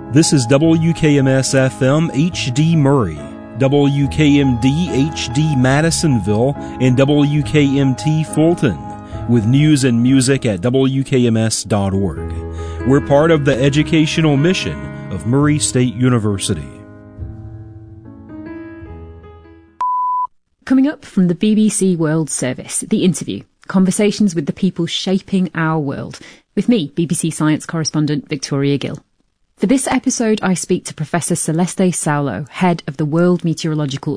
This is WKMS-FM HD Murray, WKMD HD Madisonville, and WKMT Fulton, with news and music at WKMS.org. We're part of the educational mission of Murray State University. Coming up from the BBC World Service, The Interview, conversations with the people shaping our world, with me, BBC Science correspondent Victoria Gill. For this episode, I speak to Professor Celeste Saulo, head of the World Meteorological